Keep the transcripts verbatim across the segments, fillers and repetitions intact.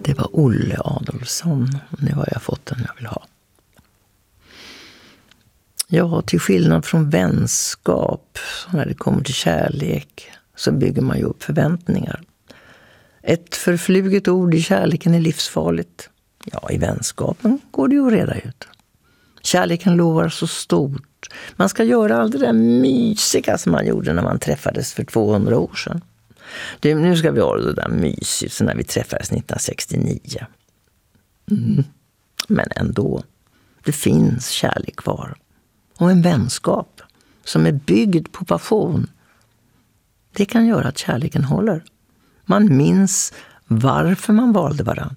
Det var Olle Adolfsson. Nu har jag fått den jag vill ha. Ja, till skillnad från vänskap, så när det kommer till kärlek, så bygger man ju upp förväntningar. Ett förfluget ord i kärleken är livsfarligt. Ja, i vänskapen går det ju att reda ut. Kärleken lovar så stort. Man ska göra allt det där mysiga som man gjorde när man träffades för tvåhundra år sedan. Det, nu ska vi ha det där mysigt så när vi träffades nittonhundrasextionio. Mm. Men ändå, det finns kärlek kvar. Och en vänskap som är byggd på passion. Det kan göra att kärleken håller. Man minns varför man valde varann.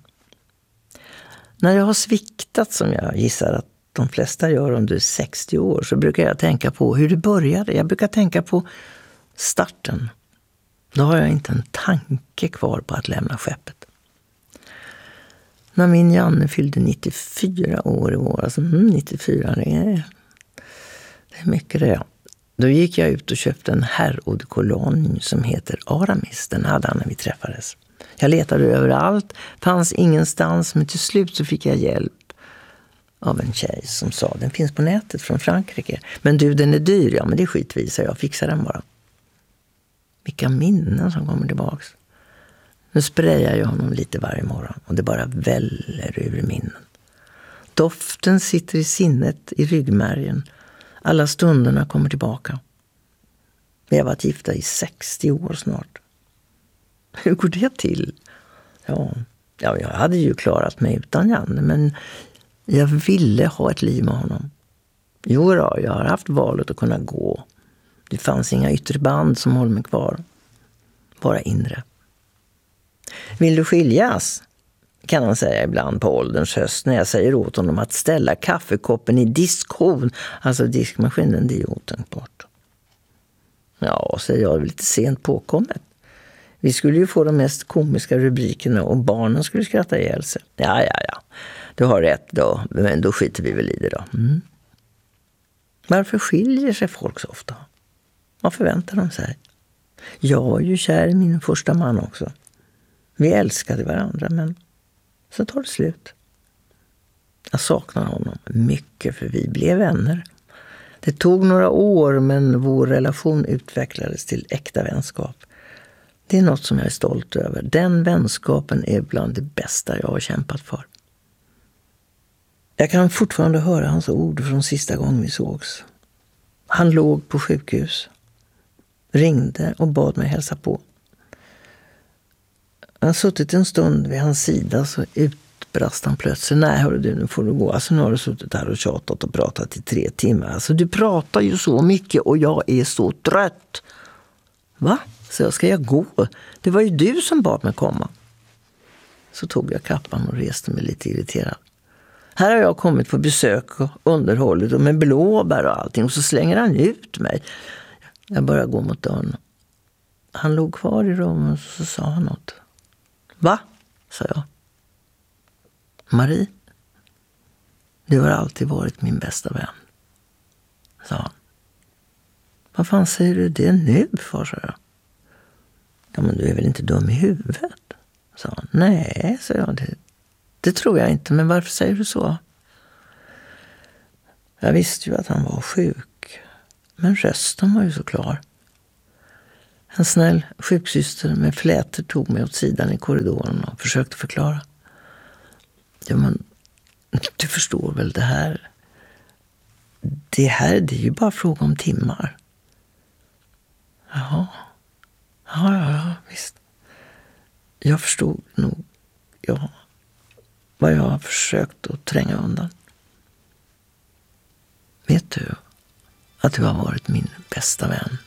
När jag har sviktat, som jag gissar att de flesta gör under sextio år, så brukar jag tänka på hur det började. Jag brukar tänka på starten. Då har jag inte en tanke kvar på att lämna skeppet. När min Janne fyllde nittiofyra år i år, alltså mm, nittiofyra, det är, det är mycket det. Då gick jag ut och köpte en herr-eau-de-cologne som heter Aramis. Den hade han när vi träffades. Jag letade överallt, fanns ingenstans, men till slut så fick jag hjälp av en tjej som sa, den finns på nätet från Frankrike. Men du, den är dyr, ja men det skitvisar jag, fixar den bara. Vilka minnen som kommer tillbaks. Nu sprayar jag honom lite varje morgon och det bara väller ur minnen. Doften sitter i sinnet, i ryggmärgen. Alla stunderna kommer tillbaka. Vi har varit gifta i sextio år snart. Hur går det till? Ja, ja, jag hade ju klarat mig utan Janne, men jag ville ha ett liv med honom. Jo då, jag har haft valet att kunna gå. Det fanns inga yttre band som håller mig kvar. Bara inre. Vill du skiljas? Kan han säga ibland på ålderns höst när jag säger åt honom att ställa kaffekoppen i diskhon. Alltså diskmaskinen, det är ju otänkbart. Ja, säger jag, lite sent påkommet. Vi skulle ju få de mest komiska rubrikerna och barnen skulle skratta ihjäl sig. Ja, ja, ja. Du har rätt då, men då skiter vi väl i det då. Mm. Varför skiljer sig folk så ofta? Vad förväntar de sig? Jag var ju kär i min första man också. Vi älskade varandra, men så tar det slut. Jag saknar honom mycket, för vi blev vänner. Det tog några år, men vår relation utvecklades till äkta vänskap. Det är något som jag är stolt över. Den vänskapen är bland det bästa jag har kämpat för. Jag kan fortfarande höra hans ord från sista gången vi sågs. Han låg på sjukhus. Ringde och bad mig hälsa på. Jag har suttit en stund vid hans sida, så utbrast han plötsligt. Nej, hörru du, nu får du gå. Alltså nu har du suttit här och tjatat och pratat i tre timmar. Alltså du pratar ju så mycket och jag är så trött. Va? Så jag ska jag gå? Det var ju du som bad mig komma. Så tog jag kappan och reste mig lite irriterad. Här har jag kommit på besök och underhållit och med blåbär och allting. Och så slänger han ut mig. Jag började gå mot dörren. Han låg kvar i rummet och så sa han något. Va? Sa jag. Marie, du har alltid varit min bästa vän. Sa han. Vad fan säger du det nu för, sa jag. Ja, men du är väl inte dum i huvudet? Sa han. Nej, sa jag. Det, det tror jag inte, men varför säger du så? Jag visste ju att han var sjuk. Men rösten var ju så klar. En snäll sjuksyster med flätor tog mig åt sidan i korridoren och försökte förklara. Ja, men du förstår väl det här. Det här, det är ju bara fråga om timmar. Jaha. Ja, ja, ja, visst. Jag förstod nog, ja, vad jag har försökt att tränga undan. Vet du att du har varit min bästa vän?